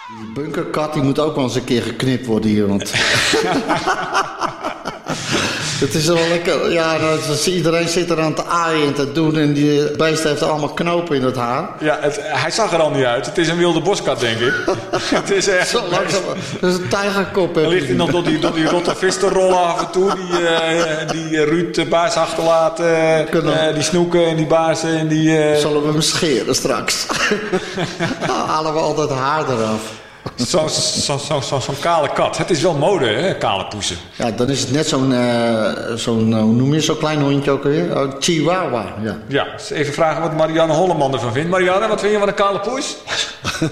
Die bunkerkat die moet ook wel eens een keer geknipt worden hier, want... Het is wel lekker, ja, iedereen zit er aan te aaien en te doen en die beest heeft allemaal knopen in het haar. Ja, hij zag er al niet uit. Het is een wilde boskat, denk ik. Het is echt... Zo langzaam, dat is een tijgerkop. Dan ligt hij nog door die rotte vis te rollen af en toe. Die Ruud baars achterlaat. Die snoeken en die baarsen en die... Zullen we hem scheren straks? Dan halen we altijd haar eraf. Zo'n kale kat. Het is wel mode, hè, kale poesen. Ja, dan is het net zo'n hoe noem je zo'n klein hondje ook weer? Oh, Chihuahua, ja. Ja, even vragen wat Marianne Holleman ervan vindt. Marianne, wat vind je van een kale poes?